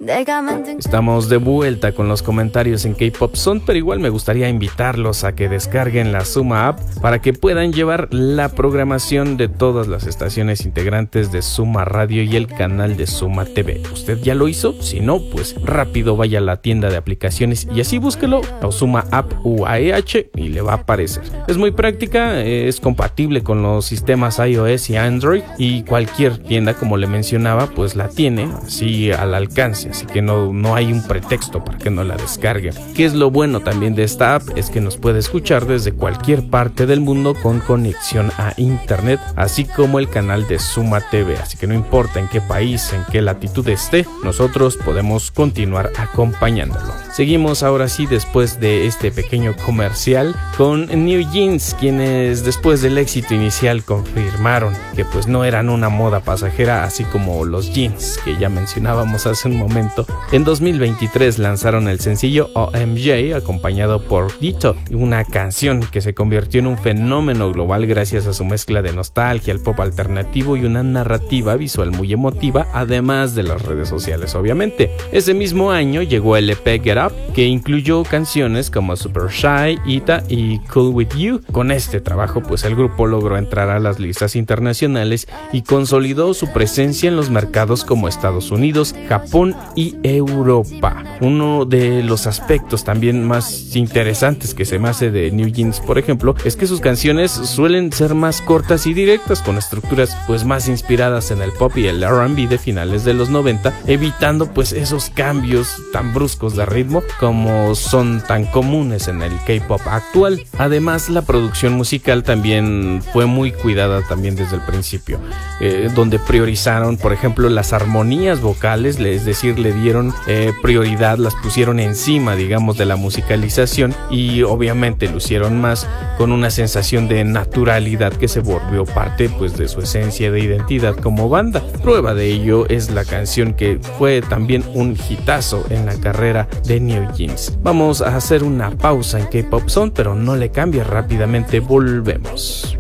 Estamos de vuelta con los comentarios en K-Pop Zone, pero igual me gustaría invitarlos a que descarguen la Suma App para que puedan llevar la programación de todas las estaciones integrantes de Suma Radio y el canal de Suma TV. ¿Usted ya lo hizo? Si no, pues rápido vaya a la tienda de aplicaciones y así búsquelo, o Suma App UAEH, y le va a aparecer. Es muy práctica, es compatible con los sistemas iOS y Android, y cualquier tienda, como le mencionaba, pues la tiene así al alcance. Así que no hay un pretexto para que no la descarguen. ¿Qué es lo bueno también de esta app? Es que nos puede escuchar desde cualquier parte del mundo con conexión a internet, así como el canal de Suma TV. Así que no importa en qué país, en qué latitud esté, nosotros podemos continuar acompañándolo. Seguimos ahora sí, después de este pequeño comercial, con New Jeans, quienes después del éxito inicial confirmaron que pues no eran una moda pasajera, así como los jeans que ya mencionábamos hace un momento. En 2023 lanzaron el sencillo OMJ, acompañado por Ditto, una canción que se convirtió en un fenómeno global gracias a su mezcla de nostalgia, el pop alternativo y una narrativa visual muy emotiva, además de las redes sociales, obviamente. Ese mismo año llegó el EP Get Up, que incluyó canciones como Super Shy, Ita y Cool With You. Con este trabajo, pues el grupo logró entrar a las listas internacionales y consolidó su presencia en los mercados como Estados Unidos, Japón y Europa. Uno de los aspectos también más interesantes que se me hace de New Jeans, por ejemplo, es que sus canciones suelen ser más cortas y directas, con estructuras pues más inspiradas en el pop y el R&B de finales de los 90, evitando pues esos cambios tan bruscos de ritmo como son tan comunes en el K-pop actual. Además, la producción musical también fue muy cuidada también desde el principio, donde priorizaron, por ejemplo, las armonías vocales, es decir, le dieron prioridad, las pusieron encima, digamos, de la musicalización, y obviamente lucieron más con una sensación de naturalidad que se volvió parte pues de su esencia de identidad como banda. Prueba de ello es la canción que fue también un hitazo en la carrera de New Jeans. Vamos a hacer una pausa en K-Pop Zone, pero no le cambie, rápidamente volvemos.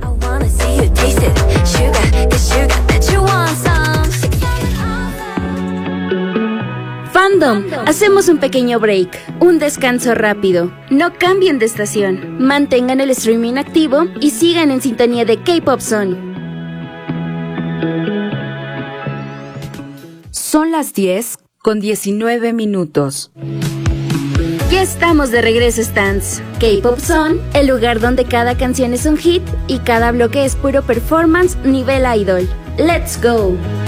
Fandom, hacemos un pequeño break, un descanso rápido. No cambien de estación, mantengan el streaming activo y sigan en sintonía de K-Pop Zone. Son las 10:19. Ya estamos de regreso, Stans. K-Pop Zone, el lugar donde cada canción es un hit y cada bloque es puro performance nivel idol. ¡Let's go!